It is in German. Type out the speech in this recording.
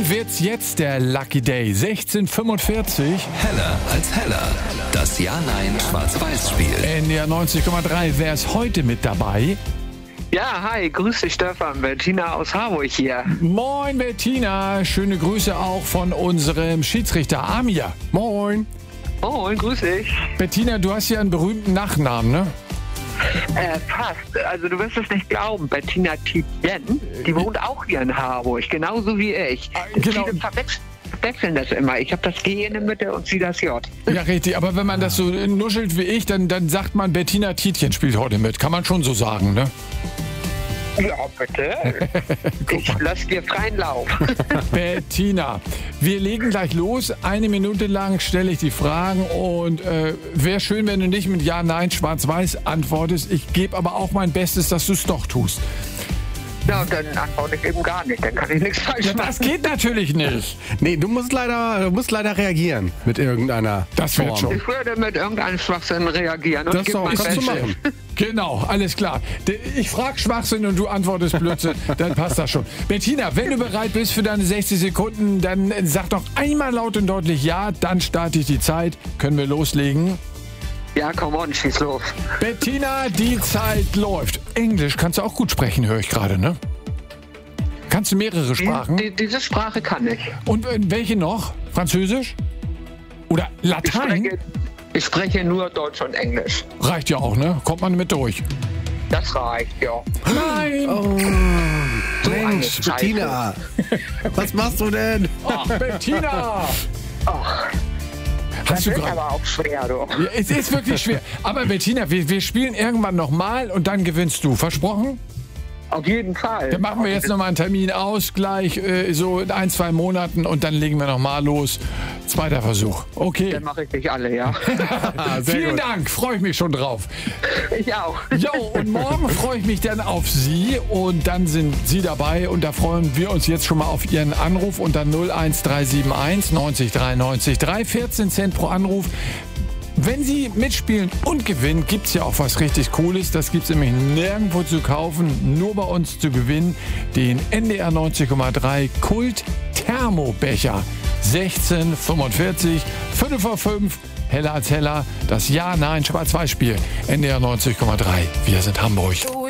Und wird's jetzt der Lucky Day 1645? Heller als heller. Das Ja-Nein-Schwarz-Weiß-Spiel. NDR 90,3. Wer ist heute mit dabei? Ja, hi, grüß dich Stefan, Bettina aus Harburg hier. Moin Bettina, schöne Grüße auch von unserem Schiedsrichter Amir. Moin. Moin, grüß dich. Bettina, du hast ja einen berühmten Nachnamen, ne? Fast. Also du wirst es nicht glauben, Bettina Tietjen, die wohnt auch hier in Harburg, genauso wie ich. Genau. Viele verwechseln das immer. Ich habe das G in der Mitte und sie das J. Ja, richtig. Aber wenn man das so nuschelt wie ich, dann sagt man, Bettina Tietjen spielt heute mit. Kann man schon so sagen, ne? Ja, bitte. Ich lass dir freien Lauf. Bettina, wir legen gleich los. 1 Minute lang stelle ich die Fragen und wäre schön, wenn du nicht mit Ja, Nein, Schwarz-Weiß antwortest. Ich gebe aber auch mein Bestes, dass du es doch tust. Ja, dann antworte ich eben gar nicht. Dann kann ich nichts falsch Ja, machen. das geht natürlich nicht. Nee, du musst leider reagieren mit irgendeiner Das wird Form. schon. Ich würde mit irgendeinem Schwachsinn reagieren. Und Das gebe doch, mein kannst du Bestes. machen. Genau, alles klar. Ich frage Schwachsinn und du antwortest Blödsinn, dann passt das schon. Bettina, wenn du bereit bist für deine 60 Sekunden, dann sag doch einmal laut und deutlich Ja, dann starte ich die Zeit. Können wir loslegen? Ja, komm on, schieß los. Bettina, die Zeit läuft. Englisch kannst du auch gut sprechen, höre ich gerade, ne? Kannst du mehrere Sprachen? Diese Sprache kann ich. Und welche noch? Französisch? Oder Latein? Ich spreche nur Deutsch und Englisch. Reicht ja auch, ne? Kommt man mit durch. Das reicht, ja. Nein! So Mensch, eine Scheiße. Bettina, was machst du denn? Ach, Bettina! Ach, Hast das du ist gerade... aber auch schwer, du. Ja, es ist wirklich schwer. Aber Bettina, wir spielen irgendwann nochmal und dann gewinnst du. Versprochen? Auf jeden Fall. Dann machen wir jetzt nochmal einen Termin aus, gleich so in 1-2 Monaten und dann legen wir nochmal los. Zweiter Versuch. Okay. Dann mache ich dich alle, ja. Sehr Vielen gut. Dank, freue ich mich schon drauf. Ich auch. Jo, und morgen freue ich mich dann auf Sie und dann sind Sie dabei und da freuen wir uns jetzt schon mal auf Ihren Anruf unter 01371 90 93 3, 14 Cent pro Anruf. Wenn Sie mitspielen und gewinnen, gibt es ja auch was richtig Cooles. Das gibt es nämlich nirgendwo zu kaufen, nur bei uns zu gewinnen. Den NDR 90,3 Kult Thermobecher. 1645, 5 vor 5, heller als heller. Das Ja-Nein-Schwarz-Weiß-Spiel. NDR 90,3. Wir sind Hamburg.